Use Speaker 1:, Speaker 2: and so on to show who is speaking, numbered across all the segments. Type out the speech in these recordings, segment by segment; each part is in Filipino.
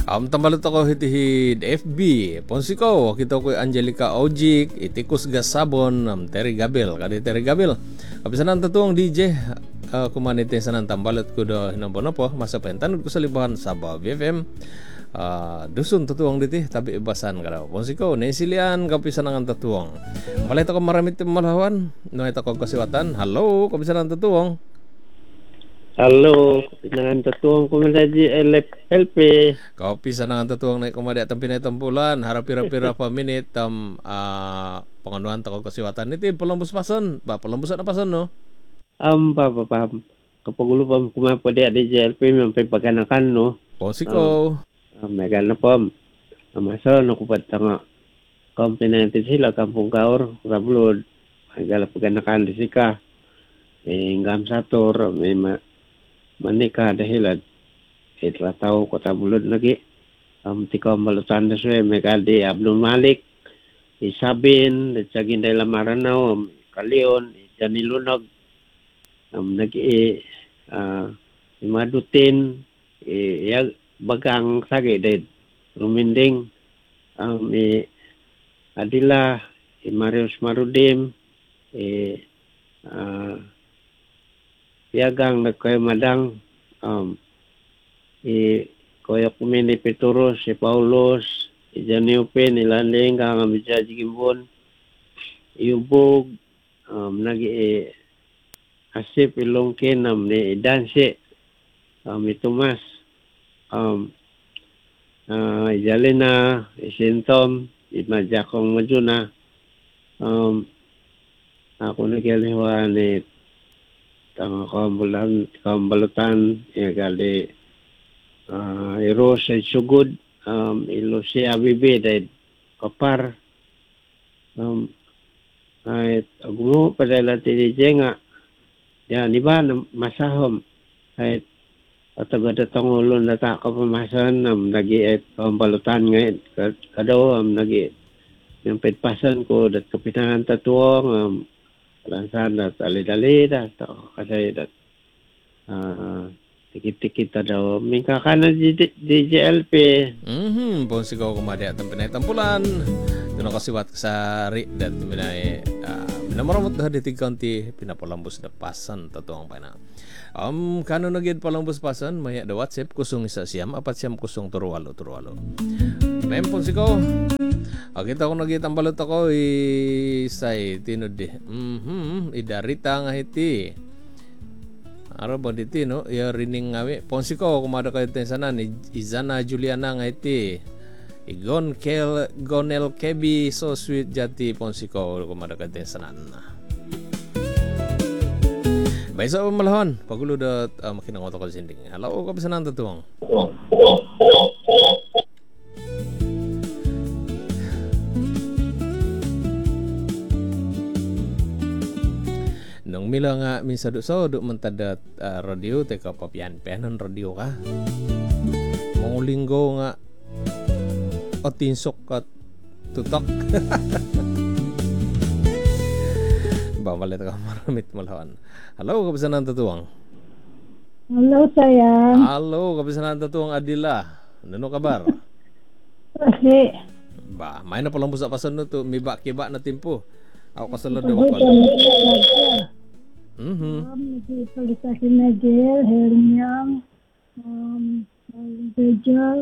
Speaker 1: Tambalot ako hitihid FB. Ponsiko, kita ko Angelica Ojik, itikus gasabon, Terry Gabil. Kadi Terry Gabil. Kapisanan tatuang DJ, kumanitin sa nang tambalot ko do hinampon po. Masa pentan ko sa libahan sa BFM. Dusun tatuang diti, tapi ibasan ka daw. Ponsiko, naisilian, kapisanan ang tatuang. Malit ako maramit malawan. Nuhay ako kasiwatan. Hello, kapisanan tatuang.
Speaker 2: Halo, pinangan tatuang kumadaji LP.
Speaker 1: Kopi sa nangan tatuang na kumadi atang pinaytampulan. Harap-pira-pira pa minit panganuhan tako kasiwatan. Iti palambus pason. Palambusan na pason, no?
Speaker 2: Paham. Kapagulo pa kumapadi at LP may pagkanakan, no?
Speaker 1: Posiko.
Speaker 2: May gana pa. Masa nakupat nga. Kompinantin sila, kampung kaur, rablod. May gala pagkanakan di sika. Ngam sator, may manika dahil tao ko tabulod lagi tikaw malutan na suwe may kadi Abdul Malik isabin sagin dahil maranaw kalion janilunog nagi imadutin yag bagang sagi dahil ruminding adila Marius Marudim yagang nagkayo madang koyo kumini Peturos, si Paulos, Janiupe, nilanding kang amidya jigimbon, iubog, nagi asip ilongkin ni danse, itumas, ijalina, isintom, imadjakong majuna, ako nagaliwa ni kambalutan ya kali iro sa sugod ilo si Abibi dahil kapar ay agumo padala tinidya nga yan iba masahom ay ataga-datang ulo na ta kapamasan nagi kambalutan ngayon kadaw nagi yung petpasan ko dat kapitanan tatuong lansan dat alidali dat kasi dat tikit-tikit daw mingka kana DJLP
Speaker 1: Ponsiko kumadi atang pinaytampulan doon kasiwat sa ri dat minamoramot da di County pinapalambos da pasan tatuang pana kano nagid palambos pasan maya da WhatsApp kusung isa siyam apat siyam kusung turwalo mem Ponsiko kita ko nagitambalot ako isay tinod di idarita nga hiti araw ba diti no ya rining ngawi Ponsiko kumada kayo sana ni Izana Juliana nga hiti Gonel Kebi so sweet jati Ponsiko kumada kayo sana bay sa malahon pagulo dat makinang oto ka sinding hello kapisanan tatuang nung mila nga minsa do mentadat radio teka papian-pianan radio ka mong linggo nga o tinsok ka tutok bamalit ka maramit malawan hello kapisanan tatuang
Speaker 3: hello sayang
Speaker 1: hello kapisanan tatuang Adila ano kabar
Speaker 3: kasi
Speaker 1: ba may na palang busa pasan no to may kiba na timpo ako kasalod daw pala
Speaker 3: nagpalisasin na gel, herniang, vegel,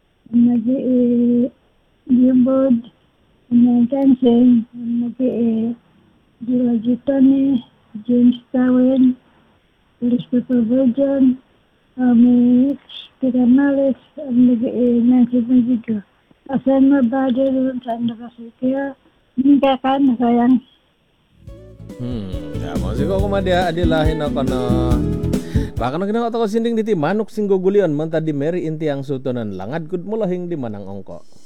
Speaker 3: nag-i-gimbod, nag-cancel, nag-i-gilagitani, James Cowen, Police Pepper Virgin, may Tiranales, nag-i-nasid na dito. Asan mo ba dito sa Andakasikia? Hindi ka na sayang.
Speaker 1: Ya masiko kumadia adilahin ako na baka na ginawa ko sinding diti manok singgo gulion man tadi Mary inti ang sutonan langad kud mo lahing di manang ongko